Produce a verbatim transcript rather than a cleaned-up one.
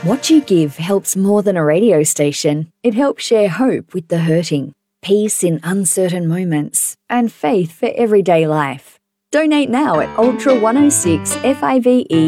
What you give helps more than a radio station. It helps share hope with the hurting, peace in uncertain moments, and faith for everyday life. Donate now at Ultra one oh six Five